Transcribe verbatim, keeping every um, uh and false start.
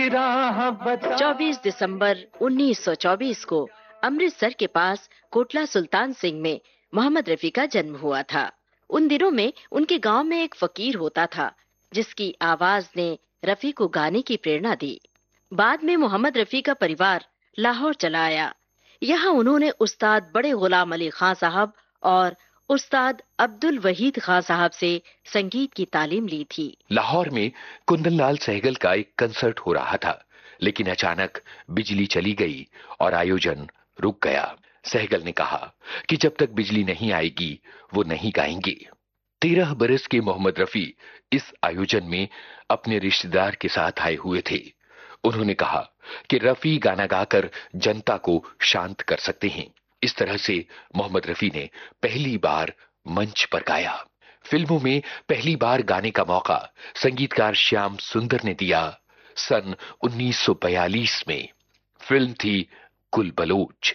राह बता। चौबीस दिसंबर उन्नीस सौ चौबीस को अमृतसर के पास कोटला सुल्तान सिंह में मोहम्मद रफी का जन्म हुआ था। उन दिनों में उनके गांव में एक फकीर होता था जिसकी आवाज ने रफी को गाने की प्रेरणा दी। बाद में मोहम्मद रफी का परिवार लाहौर चला आया। यहाँ उन्होंने उस्ताद बड़े गुलाम अली खां साहब और उस्ताद अब्दुल वहीद खां साहब से संगीत की तालीम ली थी। लाहौर में कुंदन लाल सहगल का एक कंसर्ट हो रहा था, लेकिन अचानक बिजली चली गई और आयोजन रुक गया। सहगल ने कहा कि जब तक बिजली नहीं आएगी वो नहीं गाएंगे। तेरह बरस के मोहम्मद रफी इस आयोजन में अपने रिश्तेदार के साथ आए हुए थे। उन्होंने कहा कि रफी गाना गाकर जनता को शांत कर सकते हैं। इस तरह से मोहम्मद रफी ने पहली बार मंच पर गाया। फिल्मों में पहली बार गाने का मौका संगीतकार श्याम सुंदर ने दिया सन उन्नीस सौ बयालीस में। फिल्म थी गुल बलोच।